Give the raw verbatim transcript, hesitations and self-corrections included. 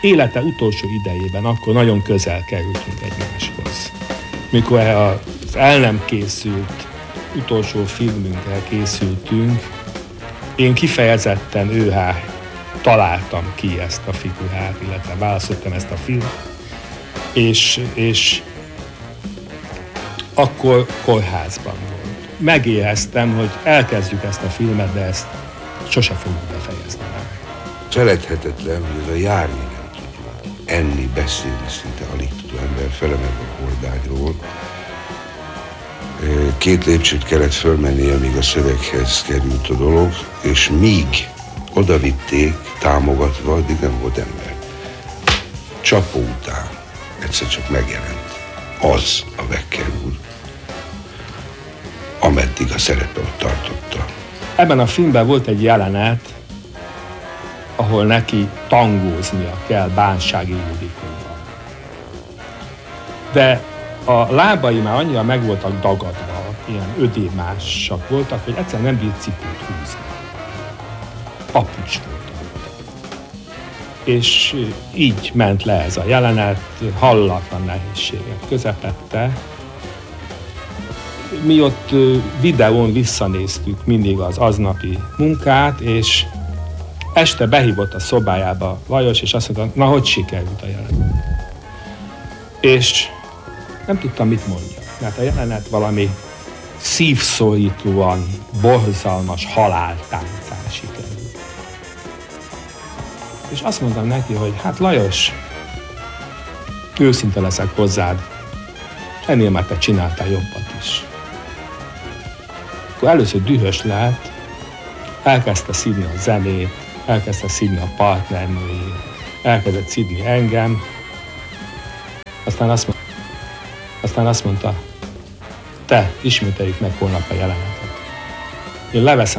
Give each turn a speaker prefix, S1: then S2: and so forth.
S1: élete utolsó idejében akkor nagyon közel kerültünk egymáshoz. Mikor az el nem készült utolsó filmünkre készültünk, én kifejezetten őhá találtam ki ezt a figurát, illetve választottam ezt a filmet, és, és akkor kórházban volt. Megéreztem, hogy elkezdjük ezt a filmet, de ezt sose fogjuk befejezni már.
S2: Feledhetetlen, hogy ez a járni nem tudjuk, enni, beszélni szinte alig tudó ember felemel a hordágyról. Két lépcsőt kellett fölmennie, amíg a szöveghez került a dolog, és míg odavitték, támogatva, addig nem volt ember. Csapó után egyszer csak megjelent az a Wecker úr, ameddig a szerepe ott tartotta.
S1: Ebben a filmben volt egy jelenet, ahol neki tangóznia kell Bánsági Ildikóval. De a lábai már annyira meg voltak dagadva, ilyen ödémásak voltak, hogy egyszerűen nem bírt cipőt húzni. Papucs volt. És így ment le ez a jelenet, hallatlan nehézségek közepette. Mi ott videón visszanéztük mindig az aznapi munkát, és este behívott a szobájába Lajos, és azt mondta, na hogy sikerült a jelenet? És nem tudtam, mit mondjak, mert a jelenet valami szívszorítóan, borzalmas haláltáncán sikerült. És azt mondtam neki, hogy hát Lajos, őszinte leszek hozzád, ennél már te csináltál jobbat is. Akkor először dühös lett, elkezdte szídni a zenét, elkezdte szídni a partnernőjét, elkezdett szídni engem, aztán azt mondta, aztán azt mondta, te, ismételjük meg holnap a jelenetet. Én leveszem